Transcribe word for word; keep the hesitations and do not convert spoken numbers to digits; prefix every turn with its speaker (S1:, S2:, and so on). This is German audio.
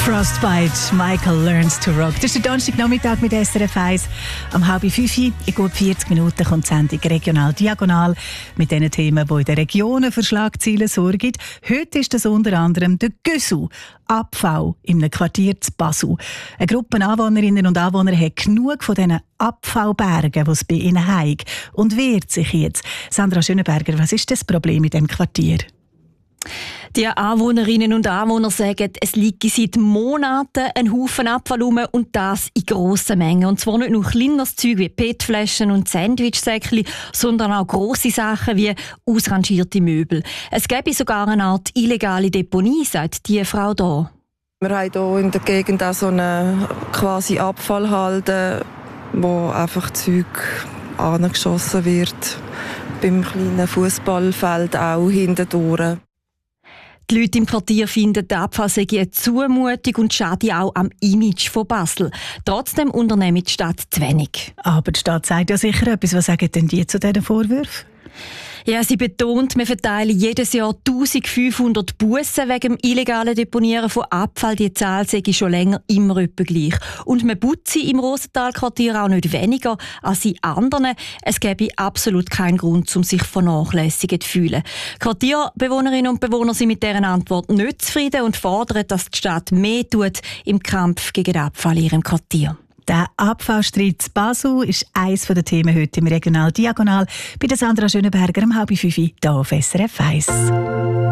S1: Frostbite, Michael Learns to Rock. Das ist der Donnerstagnachmittag mit S R F eins. Am halb fünf, in gut vierzig Minuten, kommt die Sendung «Regional Diagonal» mit den Themen, die in den Regionen für Schlagzeilen sorgen. Heute ist das unter anderem der Gösu, Abfall in einem Quartier zu Basel. Eine Gruppe Anwohnerinnen und Anwohner hat genug von diesen Abfallbergen, die es bei ihnen hat, und wehrt sich jetzt. Sandra Schönenberger, was ist das Problem in diesem Quartier?
S2: Die Anwohnerinnen und Anwohner sagen, es liege seit Monaten ein Haufen Abfall rum und das in grossen Mengen. Und zwar nicht nur kleineres Zeug wie P E T-Flaschen und Sandwichsäckchen, sondern auch grosse Sachen wie ausrangierte Möbel. Es gäbe sogar eine Art illegale Deponie, sagt die Frau hier.
S3: Wir haben hier in der Gegend auch so eine quasi Abfallhalde, wo einfach Zeug angeschossen wird. Beim kleinen Fußballfeld auch hintendurch.
S2: Die Leute im Quartier finden, der Abfall sei eine Zumutung und schade auch am Image von Basel. Trotzdem unternimmt die Stadt zu wenig.
S1: Aber die Stadt sagt ja sicher etwas. Was sagen denn die zu diesen Vorwürfen?
S2: Ja, sie betont, wir verteilen jedes Jahr eintausendfünfhundert Bussen wegen dem illegalen Deponieren von Abfall. Die Zahl sei schon länger immer etwa gleich. Und man putze im Rosenthal-Quartier auch nicht weniger als in anderen. Es gäbe absolut keinen Grund, um sich vernachlässigt zu fühlen. Quartierbewohnerinnen und Bewohner sind mit dieser Antwort nicht zufrieden und fordern, dass die Stadt mehr tut im Kampf gegen den Abfall in ihrem Quartier.
S1: Der Abfallstreit zu Basel ist eines der Themen heute im Regional Diagonal bei der Sandra Schönenberger am halb fünf hier auf S R F eins.